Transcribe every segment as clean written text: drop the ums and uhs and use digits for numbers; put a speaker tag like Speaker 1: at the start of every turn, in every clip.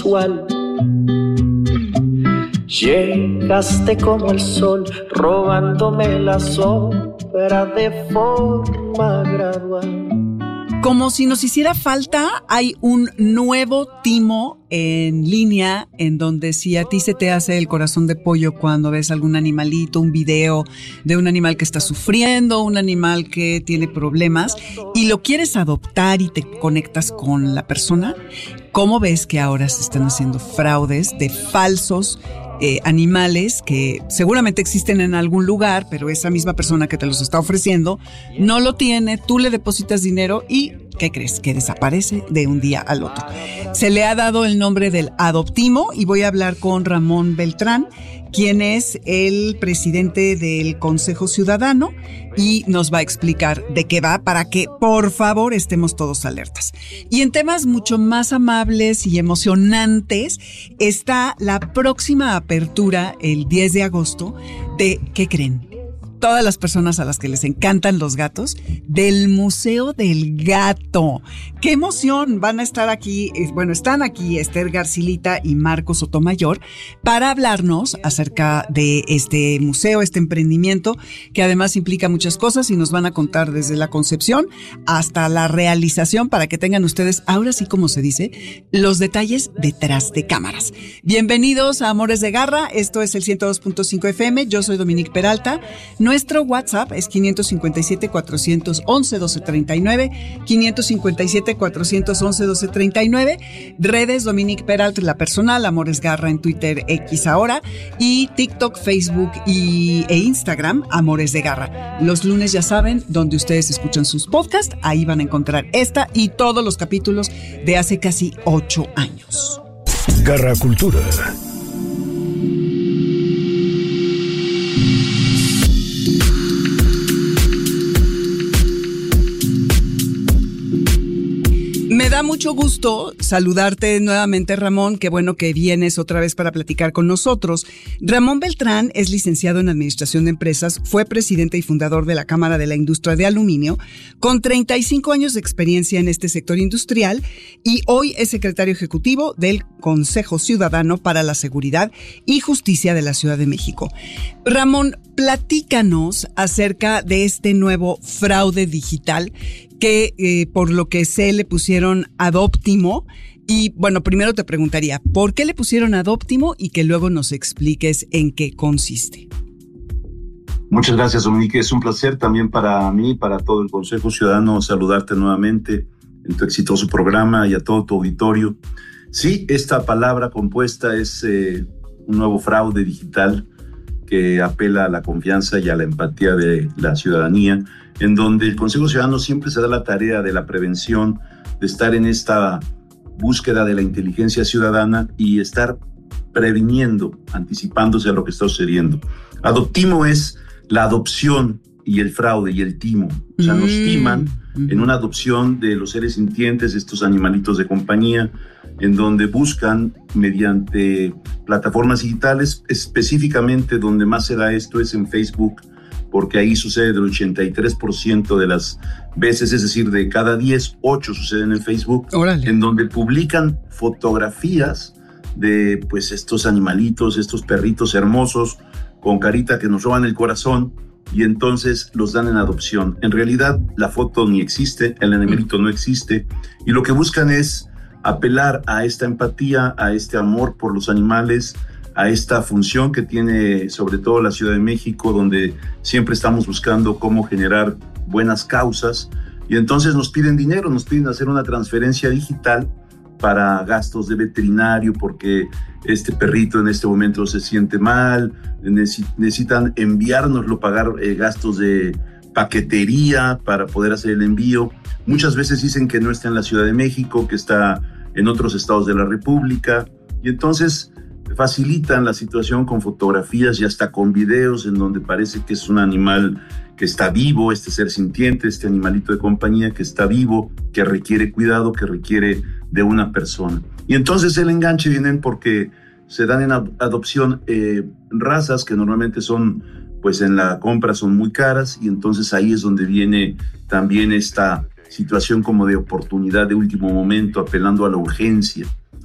Speaker 1: inusual. Llegaste como el sol, robándome la sombra de forma gradual.
Speaker 2: Como si nos hiciera falta, hay un nuevo timo en línea en donde si a ti se te hace el corazón de pollo cuando ves algún animalito, un video de un animal que está sufriendo, un animal que tiene problemas y lo quieres adoptar y te conectas con la persona, ¿cómo ves que ahora se están haciendo fraudes de falsos animales que seguramente existen en algún lugar, pero esa misma persona que te los está ofreciendo no lo tiene, tú le depositas dinero y ¿qué crees? Que desaparece de un día al otro. Se le ha dado el nombre del adoptimo y voy a hablar con Ramón Beltrán, quien es el presidente del Consejo Ciudadano y nos va a explicar de qué va para que, por favor, estemos todos alertas. Y en temas mucho más amables y emocionantes está la próxima apertura el 10 de agosto de, ¿qué creen? Todas las personas a las que les encantan los gatos, del Museo del Gato. ¡Qué emoción! Van a estar aquí, están aquí Esther Garcilita y Marcos Sotomayor para hablarnos acerca de este museo, este emprendimiento, que además implica muchas cosas y nos van a contar desde la concepción hasta la realización para que tengan ustedes, ahora sí como se dice, los detalles detrás de cámaras. Bienvenidos a Amores de Garra, esto es el 102.5 FM, yo soy Dominique Peralta. Nuestro WhatsApp es 557-411-1239, 557-411-1239, redes Dominique Peralta, la personal, Amores Garra en Twitter, X ahora, y TikTok, Facebook e Instagram, Amores de Garra. Los lunes ya saben, donde ustedes escuchan sus podcasts, ahí van a encontrar esta y todos los capítulos de hace casi 8 años.
Speaker 3: Garra Cultura.
Speaker 2: Me da mucho gusto saludarte nuevamente, Ramón. Qué bueno que vienes otra vez para platicar con nosotros. Ramón Beltrán es licenciado en Administración de Empresas, fue presidente y fundador de la Cámara de la Industria de Aluminio, con 35 años de experiencia en este sector industrial y hoy es secretario ejecutivo del Consejo Ciudadano para la Seguridad y Justicia de la Ciudad de México. Ramón, platícanos acerca de este nuevo fraude digital que por lo que sé le pusieron Adoptimo. Y bueno, primero te preguntaría, ¿por qué le pusieron Adoptimo? Y que luego nos expliques en qué consiste.
Speaker 4: Muchas gracias, Dominique. Es un placer también para mí, para todo el Consejo Ciudadano, saludarte nuevamente en tu exitoso programa y a todo tu auditorio. Sí, esta palabra compuesta es un nuevo fraude digital que apela a la confianza y a la empatía de la ciudadanía, en donde el Consejo Ciudadano siempre se da la tarea de la prevención, de estar en esta búsqueda de la inteligencia ciudadana y estar previniendo, anticipándose a lo que está sucediendo. Adoptimo es la adopción y el fraude y el timo. O sea, nos timan en una adopción de los seres sintientes, estos animalitos de compañía, en donde buscan mediante plataformas digitales, específicamente donde más se da esto es en Facebook, porque ahí sucede del 83% de las veces, es decir, de cada 10, 8 suceden en Facebook. Órale. En donde publican fotografías de pues estos animalitos, estos perritos hermosos, con carita que nos roban el corazón, y entonces los dan en adopción. En realidad la foto ni existe, el animalito no existe, y lo que buscan es apelar a esta empatía, a este amor por los animales, a esta función que tiene sobre todo la Ciudad de México, donde siempre estamos buscando cómo generar buenas causas, y entonces nos piden dinero, nos piden hacer una transferencia digital para gastos de veterinario, porque este perrito en este momento se siente mal, necesitan enviárnoslo, pagar gastos de paquetería para poder hacer el envío. Muchas veces dicen que no está en la Ciudad de México, que está en otros estados de la República, y entonces facilitan la situación con fotografías y hasta con videos en donde parece que es un animal que está vivo, este ser sintiente, este animalito de compañía que está vivo, que requiere cuidado, que requiere de una persona. Y entonces el enganche viene porque se dan en adopción razas que normalmente son, pues en la compra son muy caras, y entonces ahí es donde viene también esta situación como de oportunidad de último momento, apelando a la urgencia.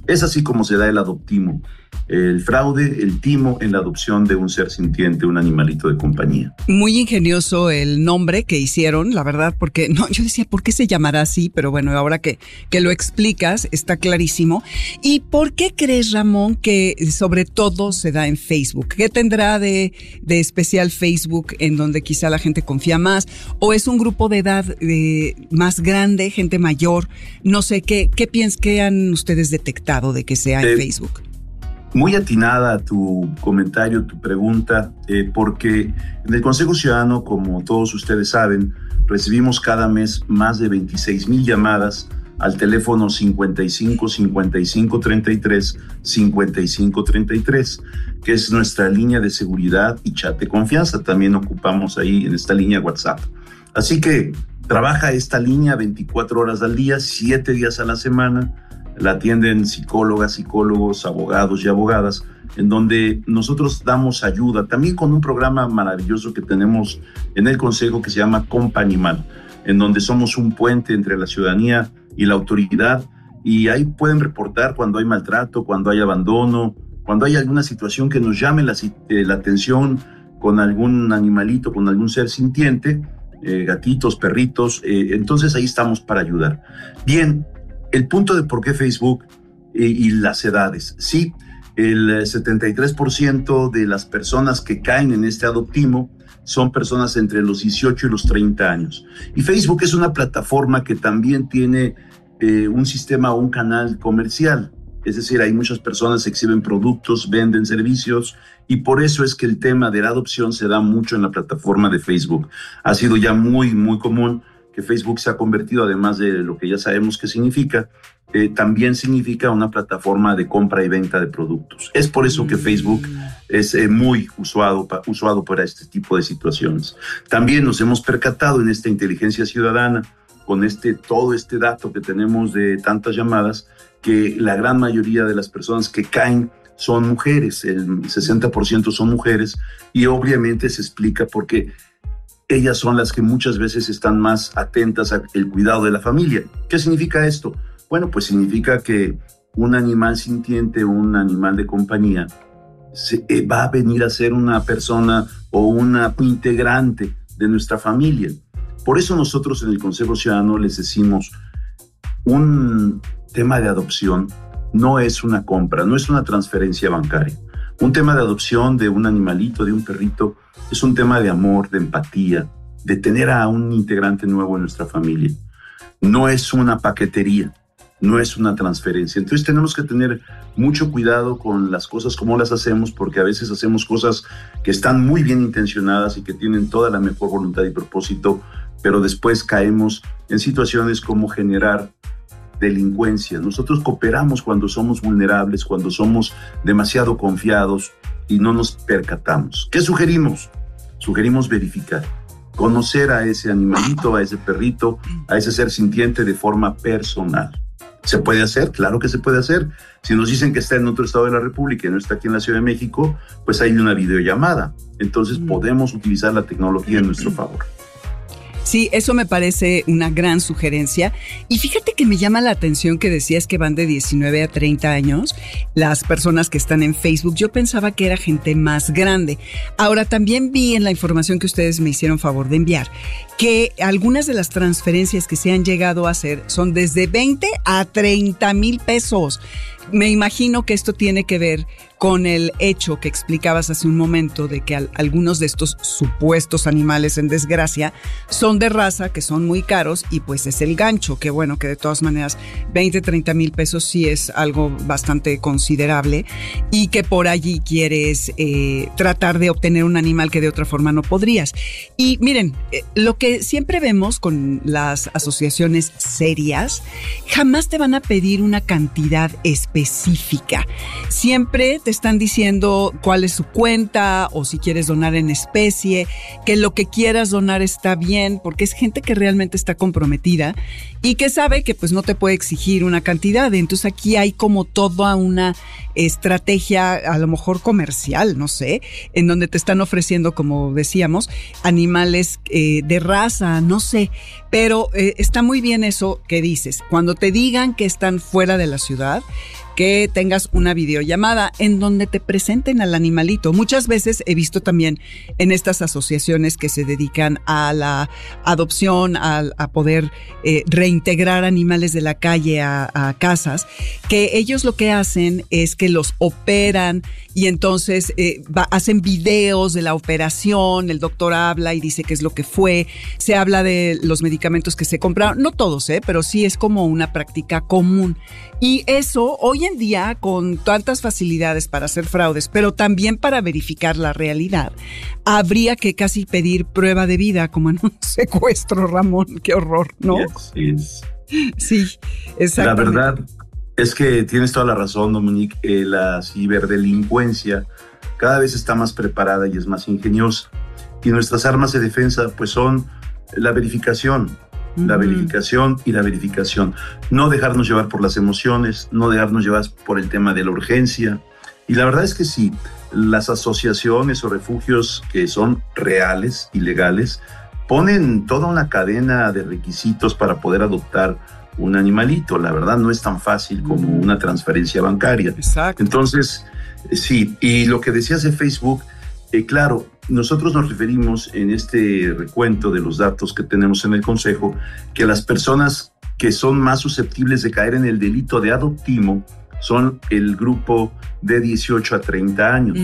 Speaker 4: Es así como se da el adoptimo, el fraude, el timo en la adopción de un ser sintiente, un animalito de compañía.
Speaker 2: Muy ingenioso el nombre que hicieron, la verdad, porque no, yo decía, ¿por qué se llamará así? Pero bueno, ahora que lo explicas, está clarísimo. ¿Y por qué crees, Ramón, que sobre todo se da en Facebook? ¿Qué tendrá de especial Facebook en donde quizá la gente confía más? ¿O es un grupo de edad más grande, gente mayor? No sé, ¿qué han ustedes detectado de que sea en Facebook?
Speaker 4: Muy atinada tu comentario, tu pregunta, porque en el Consejo Ciudadano, como todos ustedes saben, recibimos cada mes más de 26,000 llamadas al teléfono 55 55 33 55 33, que es nuestra línea de seguridad y chat de confianza. También ocupamos ahí en esta línea WhatsApp. Así que trabaja esta línea 24 horas al día, 7 días a la semana. La atienden psicólogas, psicólogos, abogados y abogadas, en donde nosotros damos ayuda, también con un programa maravilloso que tenemos en el Consejo que se llama Companimal, en donde somos un puente entre la ciudadanía y la autoridad, y ahí pueden reportar cuando hay maltrato, cuando hay abandono, cuando hay alguna situación que nos llame la atención con algún animalito, con algún ser sintiente, gatitos, perritos, entonces ahí estamos para ayudar. Bien. El punto de por qué Facebook y las edades. Sí, el 73% de las personas que caen en este adoptimo son personas entre los 18 y los 30 años. Y Facebook es una plataforma que también tiene un sistema o un canal comercial. Es decir, hay muchas personas que exhiben productos, venden servicios, y por eso es que el tema de la adopción se da mucho en la plataforma de Facebook. Ha sido ya muy, muy común que Facebook se ha convertido, además de lo que ya sabemos que significa, también significa una plataforma de compra y venta de productos. Es por eso que Facebook es muy usado para este tipo de situaciones. También nos hemos percatado en esta inteligencia ciudadana, con todo este dato que tenemos de tantas llamadas, que la gran mayoría de las personas que caen son mujeres, el 60% son mujeres, y obviamente se explica porque ellas son las que muchas veces están más atentas al cuidado de la familia. ¿Qué significa esto? Bueno, pues significa que un animal sintiente, un animal de compañía, va a venir a ser una persona o una integrante de nuestra familia. Por eso nosotros en el Consejo Ciudadano les decimos, un tema de adopción no es una compra, no es una transferencia bancaria. Un tema de adopción de un animalito, de un perrito, es un tema de amor, de empatía, de tener a un integrante nuevo en nuestra familia. No es una paquetería, no es una transferencia. Entonces tenemos que tener mucho cuidado con las cosas como las hacemos, porque a veces hacemos cosas que están muy bien intencionadas y que tienen toda la mejor voluntad y propósito, pero después caemos en situaciones como generar delincuencia. Nosotros cooperamos cuando somos vulnerables, cuando somos demasiado confiados y no nos percatamos. ¿Qué sugerimos? Sugerimos verificar, conocer a ese animalito, a ese perrito, a ese ser sintiente de forma personal. ¿Se puede hacer? Claro que se puede hacer. Si nos dicen que está en otro estado de la República y no está aquí en la Ciudad de México, pues hay una videollamada. Entonces podemos utilizar la tecnología en nuestro favor.
Speaker 2: Sí, eso me parece una gran sugerencia. Y fíjate que me llama la atención que decías que van de 19 a 30 años las personas que están en Facebook. Yo pensaba que era gente más grande. Ahora, también vi en la información que ustedes me hicieron favor de enviar que algunas de las transferencias que se han llegado a hacer son desde 20 a 30 mil pesos. Me imagino que esto tiene que ver con el hecho que explicabas hace un momento de que algunos de estos supuestos animales en desgracia son de raza, que son muy caros, y pues es el gancho, que bueno, que de todas maneras 20, 30 mil pesos sí es algo bastante considerable, y que por allí quieres tratar de obtener un animal que de otra forma no podrías. Y miren, lo que siempre vemos con las asociaciones serias, jamás te van a pedir una cantidad específica. Siempre te están diciendo cuál es su cuenta o si quieres donar en especie, que lo que quieras donar está bien, porque es gente que realmente está comprometida y que sabe que pues no te puede exigir una cantidad. Entonces aquí hay como toda una estrategia, a lo mejor comercial, no sé, en donde te están ofreciendo, como decíamos, animales de raza, no sé, pero está muy bien eso que dices. Cuando te digan que están fuera de la ciudad, que tengas una videollamada en donde te presenten al animalito. Muchas veces he visto también en estas asociaciones que se dedican a la adopción, a poder reintegrar animales de la calle a casas, que ellos lo que hacen es que los operan y entonces hacen videos de la operación, el doctor habla y dice qué es lo que fue, se habla de los medicamentos que se compraron, no todos, pero sí es como una práctica común. Y eso, hoy en día, con tantas facilidades para hacer fraudes, pero también para verificar la realidad, habría que casi pedir prueba de vida, como en un secuestro, Ramón. Qué horror, ¿no? Sí, exactamente.
Speaker 4: La verdad es que tienes toda la razón, Dominique. La ciberdelincuencia cada vez está más preparada y es más ingeniosa. Y nuestras armas de defensa, pues, son la verificación. La verificación y la verificación. No dejarnos llevar por las emociones, no dejarnos llevar por el tema de la urgencia. Y la verdad es que sí, las asociaciones o refugios que son reales y legales ponen toda una cadena de requisitos para poder adoptar un animalito. La verdad no es tan fácil como una transferencia bancaria.
Speaker 2: Exacto.
Speaker 4: Entonces, sí, y lo que decías de Facebook, claro, nosotros nos referimos en este recuento de los datos que tenemos en el Consejo que las personas que son más susceptibles de caer en el delito de adoptimo son el grupo de 18 a 30 años.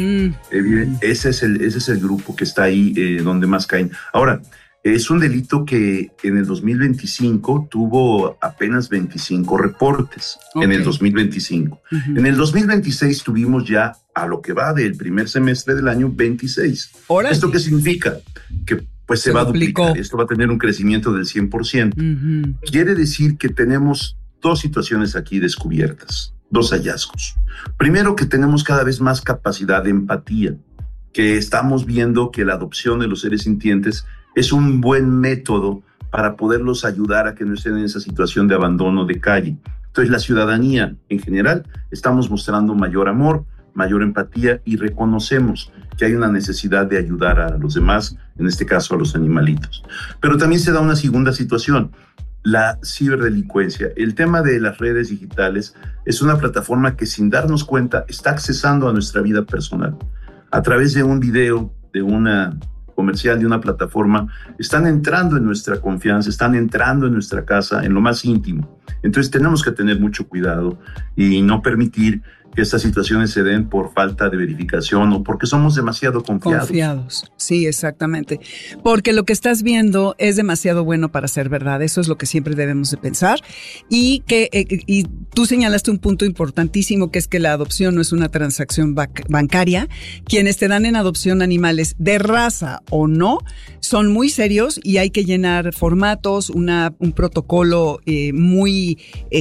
Speaker 4: Ese es el grupo que está ahí donde más caen. Ahora, es un delito que en el 2025 tuvo apenas 25 reportes. En el 2025. En el 2026 tuvimos ya, a lo que va del primer semestre del año, 26. ¡Órale! ¿Esto qué significa? Que pues se va a duplicar. Esto va a tener un crecimiento del 100%. Quiere decir que tenemos dos situaciones aquí descubiertas, dos hallazgos. Primero, que tenemos cada vez más capacidad de empatía, que estamos viendo que la adopción de los seres sintientes es un buen método para poderlos ayudar a que no estén en esa situación de abandono de calle. Entonces, la ciudadanía en general estamos mostrando mayor amor, mayor empatía y reconocemos que hay una necesidad de ayudar a los demás, en este caso a los animalitos. Pero también se da una segunda situación, la ciberdelincuencia. El tema de las redes digitales es una plataforma que, sin darnos cuenta, está accesando a nuestra vida personal. A través de un video, de una comercial, de una plataforma, están entrando en nuestra confianza, están entrando en nuestra casa, en lo más íntimo. Entonces tenemos que tener mucho cuidado y no permitir que estas situaciones se den por falta de verificación o porque somos demasiado confiados.
Speaker 2: Sí, exactamente. Porque lo que estás viendo es demasiado bueno para ser verdad. Eso es lo que siempre debemos de pensar. Y tú señalaste un punto importantísimo, que es que la adopción no es una transacción bancaria. Quienes te dan en adopción animales de raza o no son muy serios y hay que llenar formatos, un protocolo muy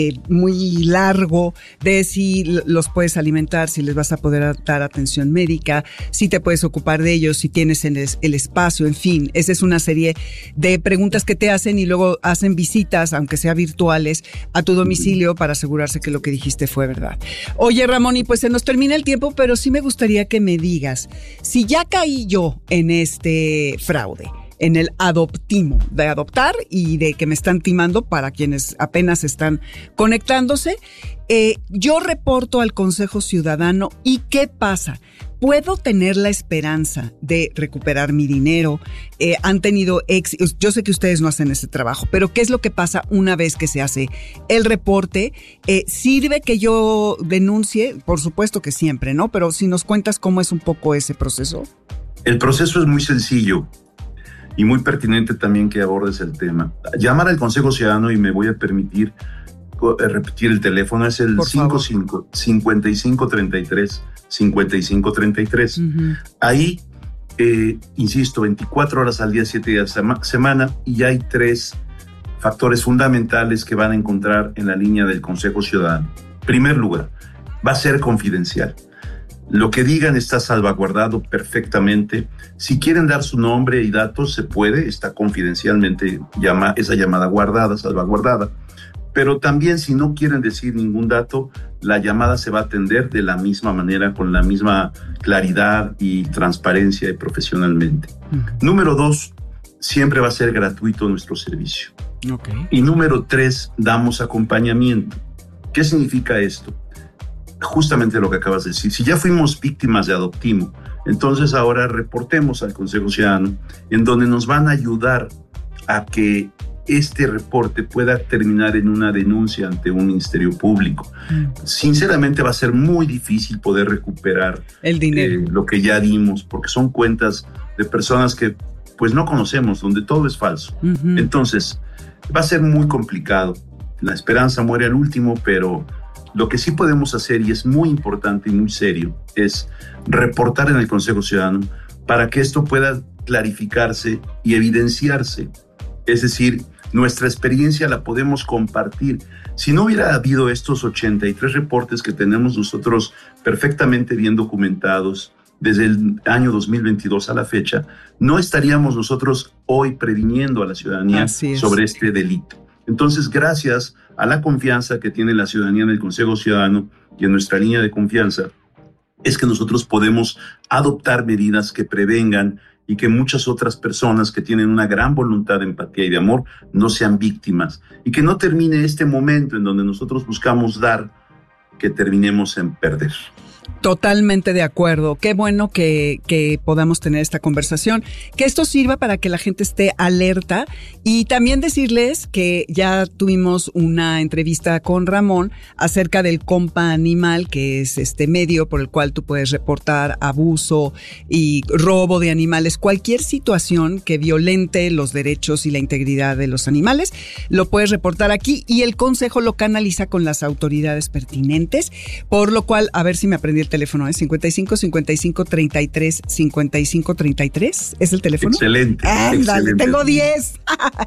Speaker 2: largo de si los puedes alimentar, si les vas a poder dar atención médica, si te puedes ocupar de ellos, si tienes el espacio, en fin. Esa es una serie de preguntas que te hacen y luego hacen visitas, aunque sea virtuales, a tu domicilio para asegurarse que lo que dijiste fue verdad. Oye, Ramón, y pues se nos termina el tiempo, pero sí me gustaría que me digas, si ya caí yo en este fraude, en el adoptimo, de adoptar y de que me están timando, para quienes apenas están conectándose, yo reporto al Consejo Ciudadano y ¿qué pasa? ¿Puedo tener la esperanza de recuperar mi dinero? Han tenido éxito. Yo sé que ustedes no hacen ese trabajo, pero ¿qué es lo que pasa una vez que se hace el reporte? ¿Sirve que yo denuncie? Por supuesto que siempre, ¿no? Pero si nos cuentas cómo es un poco ese proceso. El proceso es muy sencillo y muy pertinente también que abordes el tema. Llamar al Consejo Ciudadano, y me voy a permitir repetir el teléfono, es el 5533-5533. Ahí, insisto, 24 horas al día, 7 días a la semana, y hay 3 factores fundamentales que van a encontrar en la línea del Consejo Ciudadano. En primer lugar, va a ser confidencial. Lo que digan está salvaguardado perfectamente. Si quieren dar su nombre y datos, se puede, está confidencialmente esa llamada guardada, salvaguardada. Pero también, si no quieren decir ningún dato, la llamada se va a atender de la misma manera, con la misma claridad y transparencia y profesionalmente. Número 2, siempre va a ser gratuito nuestro servicio. Y número 3, damos acompañamiento. ¿Qué significa esto?
Speaker 4: justamente lo que acabas de decir. Si ya fuimos víctimas de Adoptimo, entonces ahora reportemos al Consejo Ciudadano, en donde nos van a ayudar a que este reporte pueda terminar en una denuncia ante un ministerio público. Sinceramente va a ser muy difícil poder recuperar
Speaker 2: el dinero,
Speaker 4: lo que ya dimos, porque son cuentas de personas que pues no conocemos, donde todo es falso. Entonces va a ser muy complicado. La esperanza muere al último, pero lo que sí podemos hacer, y es muy importante y muy serio, es reportar en el Consejo Ciudadano para que esto pueda clarificarse y evidenciarse. Es decir, nuestra experiencia la podemos compartir. Si no hubiera habido estos 83 reportes que tenemos nosotros perfectamente bien documentados desde el año 2022 a la fecha, no estaríamos nosotros hoy previniendo a la ciudadanía sobre este delito. Entonces, gracias a la confianza que tiene la ciudadanía en el Consejo Ciudadano y en nuestra línea de confianza, es que nosotros podemos adoptar medidas que prevengan y que muchas otras personas que tienen una gran voluntad de empatía y de amor no sean víctimas, y que no termine este momento en donde nosotros buscamos dar, que terminemos en perder.
Speaker 2: Totalmente de acuerdo. Qué bueno que podamos tener esta conversación, que esto sirva para que la gente esté alerta, y también decirles que ya tuvimos una entrevista con Ramón acerca del Compa Animal, que es este medio por el cual tú puedes reportar abuso y robo de animales, cualquier situación que violente los derechos y la integridad de los animales, lo puedes reportar aquí y el consejo lo canaliza con las autoridades pertinentes, por lo cual, a ver si me aprendí el teléfono, es 55 55 33 55 33, ¿es el teléfono?
Speaker 4: Excelente.
Speaker 2: Excelente. Tengo 10.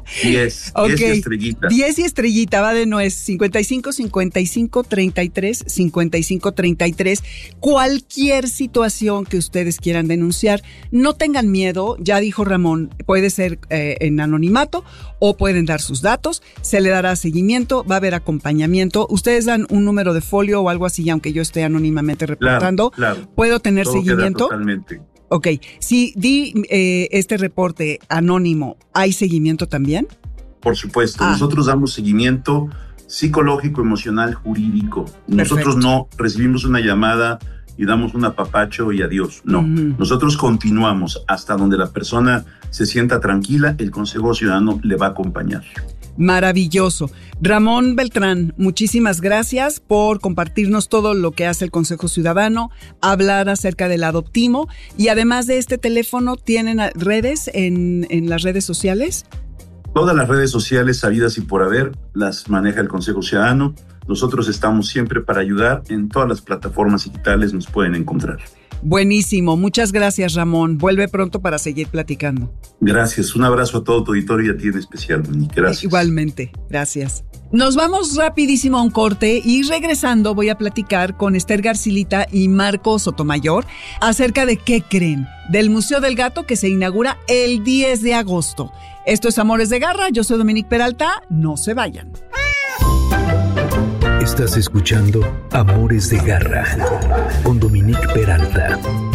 Speaker 4: 10
Speaker 2: okay.
Speaker 4: 10 y estrellita.
Speaker 2: 10 y estrellita, va de nuez. 55 55 33 55 33. Cualquier situación que ustedes quieran denunciar, no tengan miedo, ya dijo Ramón, puede ser en anonimato o pueden dar sus datos, se le dará seguimiento, va a haber acompañamiento. Ustedes dan un número de folio o algo así, aunque yo esté anónimamente reportando.
Speaker 4: Claro.
Speaker 2: ¿Puedo tener
Speaker 4: todo
Speaker 2: seguimiento?
Speaker 4: Totalmente.
Speaker 2: Ok. Si di este reporte anónimo, ¿hay seguimiento también?
Speaker 4: Por supuesto. Nosotros damos seguimiento psicológico, emocional, jurídico. Nosotros no recibimos una llamada y damos un apapacho y adiós. No. Nosotros continuamos hasta donde la persona se sienta tranquila. El Consejo Ciudadano le va a acompañar.
Speaker 2: Maravilloso. Ramón Beltrán, muchísimas gracias por compartirnos todo lo que hace el Consejo Ciudadano, hablar acerca del Adoptimo, y además de este teléfono, ¿tienen redes en las redes sociales?
Speaker 4: Todas las redes sociales sabidas y por haber las maneja el Consejo Ciudadano. Nosotros estamos siempre para ayudar. En todas las plataformas digitales nos pueden encontrar.
Speaker 2: Buenísimo. Muchas gracias, Ramón. Vuelve pronto para seguir platicando.
Speaker 4: Gracias. Un abrazo a todo tu auditorio y a ti en especial, Monique. Gracias.
Speaker 2: Igualmente. Gracias. Nos vamos rapidísimo a un corte y regresando voy a platicar con Esther Garcilita y Marco Sotomayor acerca de ¿qué creen? Del Museo del Gato que se inaugura el 10 de agosto. Esto es Amores de Garra. Yo soy Dominique Peralta. No se vayan.
Speaker 3: Estás escuchando Amores de Garra con Dominique Peralta.